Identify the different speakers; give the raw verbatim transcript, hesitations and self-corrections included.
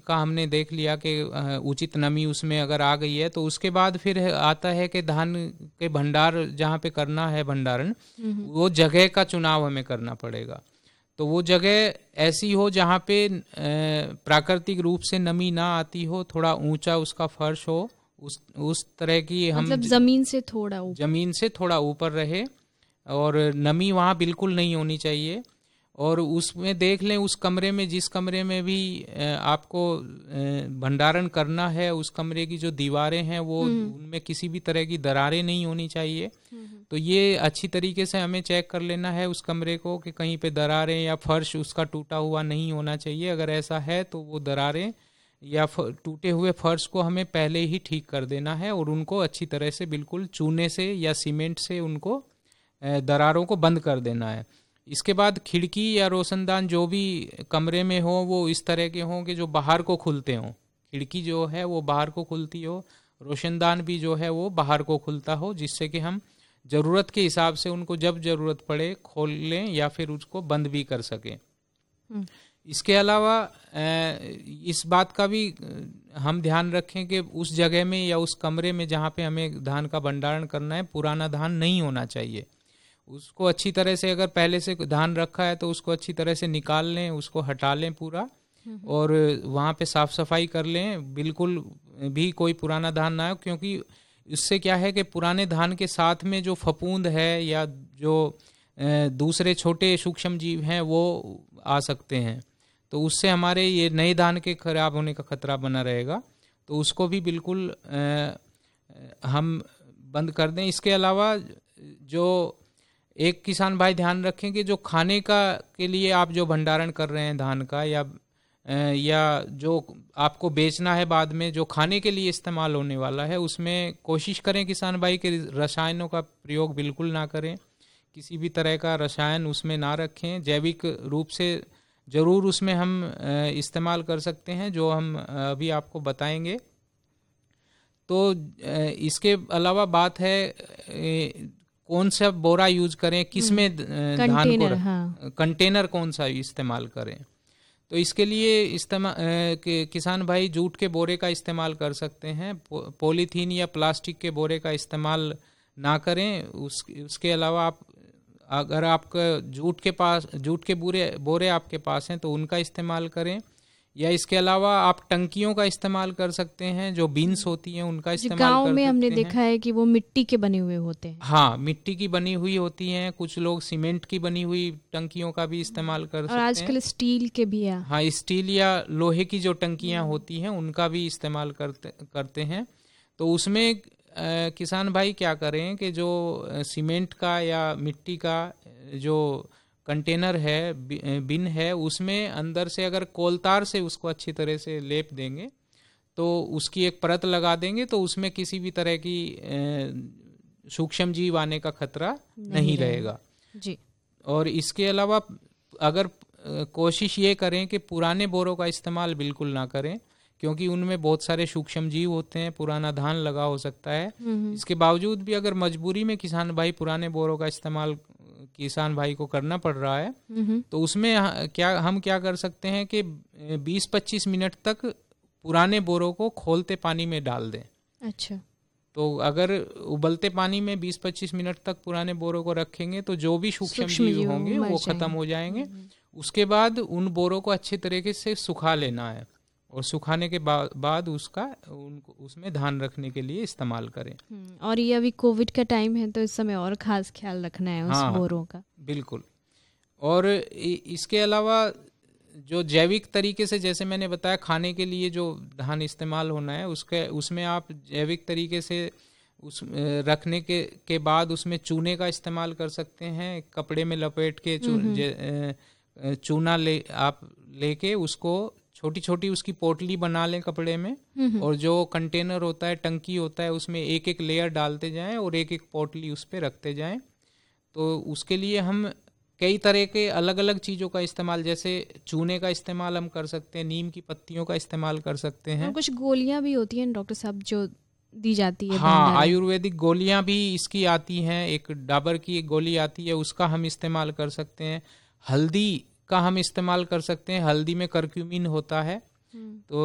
Speaker 1: का हमने देख लिया कि उचित नमी उसमें अगर आ गई है, तो उसके बाद फिर आता है कि धान के भंडार जहाँ पे करना है भंडारण, वो जगह का चुनाव हमें करना पड़ेगा। तो वो जगह ऐसी हो जहाँ पे प्राकृतिक रूप से नमी ना आती हो, थोड़ा ऊंचा उसका फर्श हो, उस उस तरह की हम
Speaker 2: मतलब जमीन से थोड़ा ऊपर
Speaker 1: जमीन से थोड़ा ऊपर रहे, और नमी वहाँ बिल्कुल नहीं होनी चाहिए। और उसमें देख लें उस कमरे में, जिस कमरे में भी आपको भंडारण करना है, उस कमरे की जो दीवारें हैं वो उनमें किसी भी तरह की दरारें नहीं होनी चाहिए। तो ये अच्छी तरीके से हमें चेक कर लेना है उस कमरे को कि कहीं पे दरारें या फर्श उसका टूटा हुआ नहीं होना चाहिए। अगर ऐसा है तो वो दरारें या टूटे हुए फर्श को हमें पहले ही ठीक कर देना है और उनको अच्छी तरह से बिल्कुल चूने से या सीमेंट से उनको दरारों को बंद कर देना है। इसके बाद खिड़की या रोशनदान जो भी कमरे में हो वो इस तरह के हों कि जो बाहर को खुलते हों। खिड़की जो है वो बाहर को खुलती हो, रोशनदान भी जो है वो बाहर को खुलता हो, जिससे कि हम ज़रूरत के हिसाब से उनको जब ज़रूरत पड़े खोल लें या फिर उसको बंद भी कर सकें। इसके अलावा इस बात का भी हम ध्यान रखें कि उस जगह में या उस कमरे में जहाँ पे हमें धान का भंडारण करना है, पुराना धान नहीं होना चाहिए। उसको अच्छी तरह से, अगर पहले से धान रखा है तो उसको अच्छी तरह से निकाल लें, उसको हटा लें पूरा, और वहाँ पे साफ सफाई कर लें, बिल्कुल भी कोई पुराना धान ना हो। क्योंकि इससे क्या है कि पुराने धान के साथ में जो फफूंद है या जो दूसरे छोटे सूक्ष्म जीव हैं वो आ सकते हैं, तो उससे हमारे ये नए धान के खराब होने का खतरा बना रहेगा। तो उसको भी बिल्कुल आ, हम बंद कर दें। इसके अलावा जो एक किसान भाई ध्यान रखें कि जो खाने का के लिए आप जो भंडारण कर रहे हैं धान का, या या जो आपको बेचना है बाद में, जो खाने के लिए इस्तेमाल होने वाला है, उसमें कोशिश करें किसान भाई कि रसायनों का प्रयोग बिल्कुल ना करें, किसी भी तरह का रसायन उसमें ना रखें। जैविक रूप से ज़रूर उसमें हम इस्तेमाल कर सकते हैं, जो हम अभी आपको बताएंगे। तो इसके अलावा बात है कौन सा बोरा यूज करें, किस में धान को, हाँ। कंटेनर कौन सा इस्तेमाल करें। तो इसके लिए इस्तेमाल किसान भाई जूट के बोरे का इस्तेमाल कर सकते हैं, पो, पॉलीथीन या प्लास्टिक के बोरे का इस्तेमाल ना करें। उस उसके अलावा आप, अगर आपका जूट के पास जूट के बोरे बोरे आपके पास हैं तो उनका इस्तेमाल करें, या इसके अलावा आप टंकियों का इस्तेमाल कर सकते हैं, जो बीन्स होती हैं उनका इस्तेमाल कर सकते हैं।
Speaker 2: गांव में हमने देखा है कि वो मिट्टी के बने हुए होते हैं।
Speaker 1: हाँ, मिट्टी की बनी हुई होती हैं, कुछ लोग सीमेंट की बनी हुई टंकियों का भी इस्तेमाल कर सकते हैं।
Speaker 2: और आजकल स्टील के भी है।
Speaker 1: हाँ, स्टील या लोहे की जो टंकियां होती हैं उनका भी इस्तेमाल करते करते हैं। तो उसमें आ, किसान भाई क्या करें कि जो सीमेंट का या मिट्टी का जो कंटेनर है, बिन है, उसमें अंदर से अगर कोलतार से उसको अच्छी तरह से लेप देंगे, तो उसकी एक परत लगा देंगे, तो उसमें किसी भी तरह की सूक्ष्म जीव आने का खतरा नहीं, नहीं रहेगा
Speaker 2: जी।
Speaker 1: और इसके अलावा अगर कोशिश ये करें कि पुराने बोरों का इस्तेमाल बिल्कुल ना करें, क्योंकि उनमें बहुत सारे सूक्ष्म जीव होते हैं, पुराना धान लगा हो सकता है। इसके बावजूद भी अगर मजबूरी में किसान भाई पुराने बोरों का इस्तेमाल किसान भाई को करना पड़ रहा है, तो उसमें क्या हम क्या कर सकते हैं कि बीस पच्चीस मिनट तक पुराने बोरों को खोलते पानी में डाल दें।
Speaker 2: अच्छा।
Speaker 1: तो अगर उबलते पानी में बीस पच्चीस मिनट तक पुराने बोरों को रखेंगे तो जो भी सूक्ष्म जीव होंगे वो खत्म हो जाएंगे। उसके बाद उन बोरों को अच्छे तरीके से सुखा लेना है, और सुखाने के बाद बाद उसका उनको उसमें धान रखने के लिए इस्तेमाल करें।
Speaker 2: और ये अभी कोविड का टाइम है तो इस समय और खास ख्याल रखना है उस
Speaker 1: हाँ,
Speaker 2: बोरों का।
Speaker 1: बिल्कुल। और इसके अलावा जो जैविक तरीके से, जैसे मैंने बताया, खाने के लिए जो धान इस्तेमाल होना है उसके उसमें आप जैविक तरीके से उस रखने के के बाद उसमें चूने का इस्तेमाल कर सकते हैं। कपड़े में लपेट के चू, चूना ले आप लेके उसको छोटी छोटी उसकी पोटली बना लें कपड़े में, और जो कंटेनर होता है, टंकी होता है, उसमें एक एक लेयर डालते जाएं और एक एक पोटली उस पर रखते जाएं। तो उसके लिए हम कई तरह के अलग अलग चीज़ों का इस्तेमाल, जैसे चूने का इस्तेमाल हम कर सकते हैं, नीम की पत्तियों का इस्तेमाल कर सकते हैं।
Speaker 2: कुछ गोलियां भी होती हैं डॉक्टर साहब जो दी जाती है।
Speaker 1: हाँ, आयुर्वेदिक गोलियां भी इसकी आती हैं, एक डाबर की एक गोली आती है, उसका हम इस्तेमाल कर सकते हैं। हल्दी का हम इस्तेमाल कर सकते हैं, हल्दी में करक्यूमिन होता है। तो